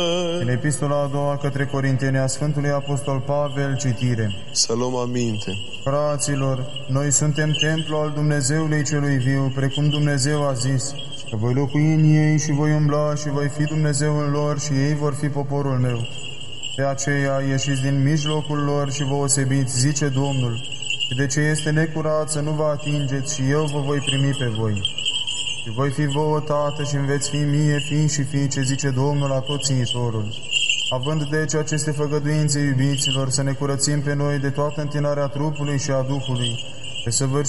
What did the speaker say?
În epistola a doua către Corinteni a Sfântului Apostol Pavel, citire. Să luăm aminte. Fraților, noi suntem templu al Dumnezeului celui viu, precum Dumnezeu a zis, că voi locui în ei și voi umbla și voi fi Dumnezeul lor și ei vor fi poporul meu. De aceea ieșiți din mijlocul lor și vă osebiți, zice Domnul, și de ce este necurat să nu vă atingeți și eu vă voi primi pe voi. Și voi fi vouă tată și veți fi mie fii și fiice, zice Domnul Atotțiitorul. Având deci aceste făgăduințe, iubiților, să ne curățim pe noi de toată întinarea trupului și a Duhului, pe săvârșirea